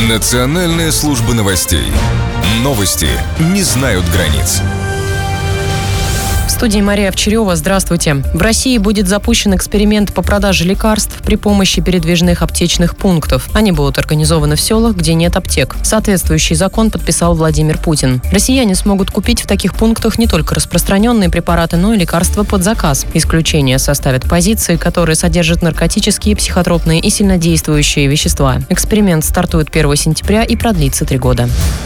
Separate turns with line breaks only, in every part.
Национальная служба новостей. Новости не знают границ.
В студии Мария Овчарева. Здравствуйте. В России будет запущен эксперимент по продаже лекарств при помощи передвижных аптечных пунктов. Они будут организованы в селах, где нет аптек. Соответствующий закон подписал Владимир Путин. Россияне смогут купить в таких пунктах не только распространенные препараты, но и лекарства под заказ. Исключение составят позиции, которые содержат наркотические, психотропные и сильнодействующие вещества. Эксперимент стартует 1 сентября и продлится 3 года.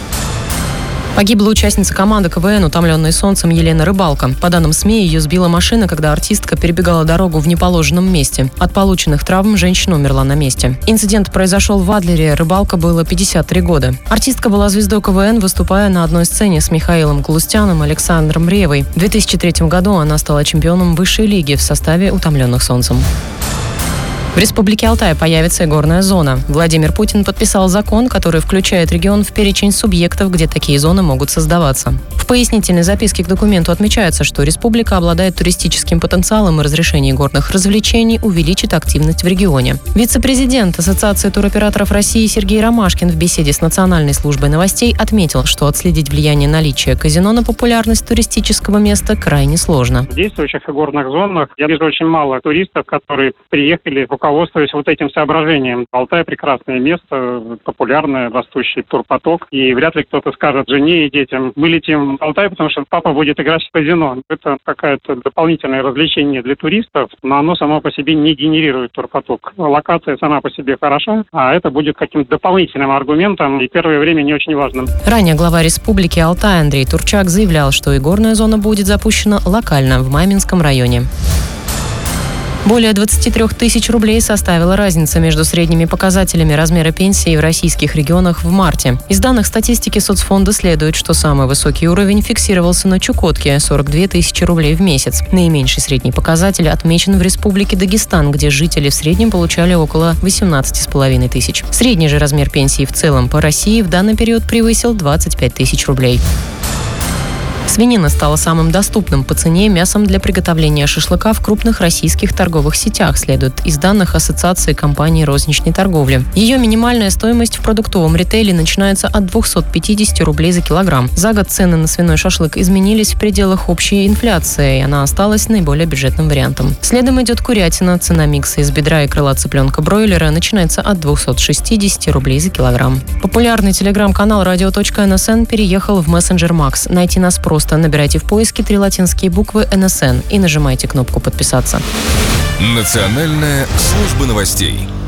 Погибла участница команды КВН «Утомленные солнцем» Елена Рыбалко. По данным СМИ, ее сбила машина, когда артистка перебегала дорогу в неположенном месте. От полученных травм женщина умерла на месте. Инцидент произошел в Адлере. Рыбалко было 53 года. Артистка была звездой КВН, выступая на одной сцене с Михаилом Галустяном и Александром Ревой. В 2003 году она стала чемпионом высшей лиги в составе «Утомленных солнцем». В Республике Алтай появится игорная зона. Владимир Путин подписал закон, который включает регион в перечень субъектов, где такие зоны могут создаваться. В пояснительной записке к документу отмечается, что республика обладает туристическим потенциалом, и разрешение горных развлечений увеличит активность в регионе. Вице-президент Ассоциации туроператоров России Сергей Ромашкин в беседе с Национальной службой новостей отметил, что отследить влияние наличия казино на популярность туристического места крайне сложно.
В действующих игорных зонах я вижу очень мало туристов, которые приехали руководствуясь вот этим соображением. Алтай — прекрасное место, популярное, растущий турпоток. И вряд ли кто-то скажет жене и детям: мы летим в Алтай, потому что папа будет играть в казино. Это какое-то дополнительное развлечение для туристов, но оно само по себе не генерирует турпоток. Локация сама по себе хороша, а это будет каким-то дополнительным аргументом и первое время не очень важным.
Ранее глава республики Алтай Андрей Турчак заявлял, что игорная зона будет запущена локально в Маминском районе. Более 23 тысяч рублей составила разница между средними показателями размера пенсии в российских регионах в марте. Из данных статистики соцфонда следует, что самый высокий уровень фиксировался на Чукотке – 42 тысячи рублей в месяц. Наименьший средний показатель отмечен в Республике Дагестан, где жители в среднем получали около 18,5 тысяч. Средний же размер пенсии в целом по России в данный период превысил 25 тысяч рублей. Свинина стала самым доступным по цене мясом для приготовления шашлыка в крупных российских торговых сетях, следует из данных Ассоциации компаний розничной торговли. Ее минимальная стоимость в продуктовом ритейле начинается от 250 рублей за килограмм. За год цены на свиной шашлык изменились в пределах общей инфляции, и она осталась наиболее бюджетным вариантом. Следом идет курятина. Цена микса из бедра и крыла цыпленка бройлера начинается от 260 рублей за килограмм. Популярный телеграм-канал radio.nsn переехал в мессенджер Макс. Найти нас просто набирайте в поиске 3 латинские буквы НСН и нажимайте кнопку «Подписаться».
Национальная служба новостей.